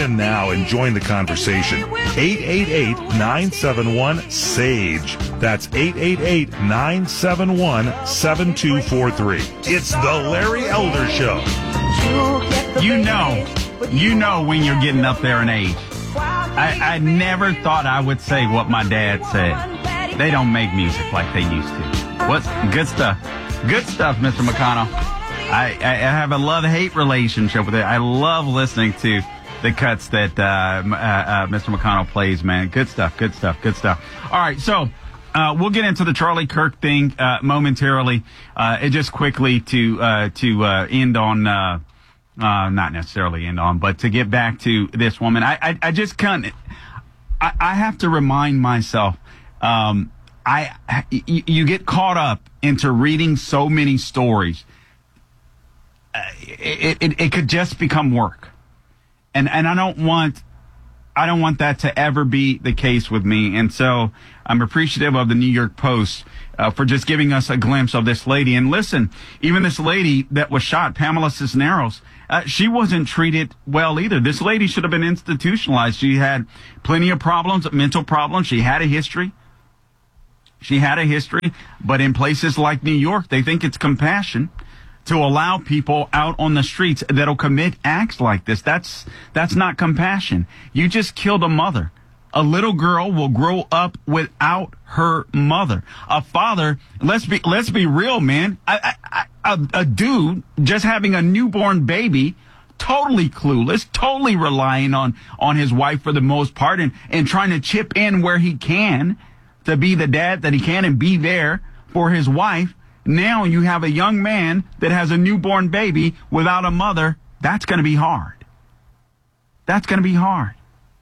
in now and join the conversation. 888-971-SAGE. That's 888-971-7243. It's the Larry Elder Show. You know when you're getting up there in age. I never thought I would say what my dad said. They don't make music like they used to. What? Good stuff. Good stuff, Mr. McConnell. I have a love-hate relationship with it. I love listening to the cuts that Mr. McConnell plays, man. Good stuff, good stuff, good stuff. All right, so we'll get into the Charlie Kirk thing momentarily. Just quickly to end on, not necessarily end on, but to get back to this woman. I just can't. I have to remind myself. You get caught up into reading so many stories. It could just become work. And I don't want that to ever be the case with me. And so I'm appreciative of the New York Post for just giving us a glimpse of this lady. And listen, even this lady that was shot, Pamela Cisneros, she wasn't treated well either. This lady should have been institutionalized. She had plenty of problems, mental problems. She had a history. But in places like New York, they think it's compassion to allow people out on the streets that'll commit acts like this. That's not compassion. You just killed a mother. A little girl will grow up without her mother. A father, let's be real, man. A dude just having a newborn baby, totally clueless, totally relying on his wife for the most part and trying to chip in where he can to be the dad that he can and be there for his wife. Now you have a young man that has a newborn baby without a mother. That's going to be hard. That's going to be hard.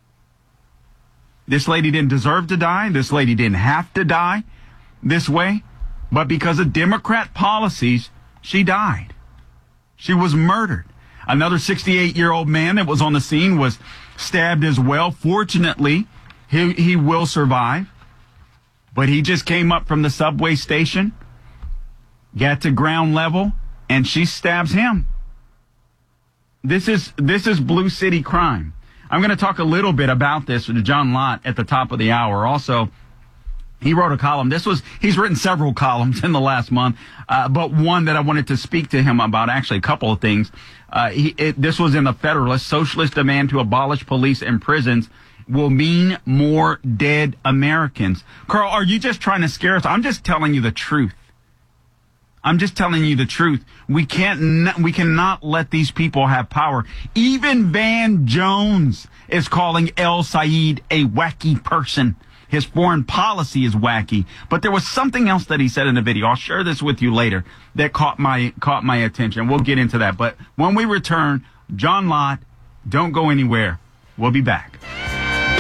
This lady didn't deserve to die. This lady didn't have to die this way. But because of Democrat policies, she died. She was murdered. Another 68-year-old man that was on the scene was stabbed as well. Fortunately, he will survive. But he just came up from the subway station, got to ground level, and she stabs him. This is Blue City crime. I'm going to talk a little bit about this with John Lott at the top of the hour. Also, he wrote a column. He's written several columns in the last month, but one that I wanted to speak to him about, actually a couple of things. This was in the Federalist. Socialist demand to abolish police and prisons will mean more dead Americans. Carl, are you just trying to scare us? I'm just telling you the truth. We cannot let these people have power. Even Van Jones is calling El Sayed a wacky person. His foreign policy is wacky. But there was something else that he said in the video. I'll share this with you later that caught my attention. We'll get into that. But when we return, John Lott, don't go anywhere. We'll be back.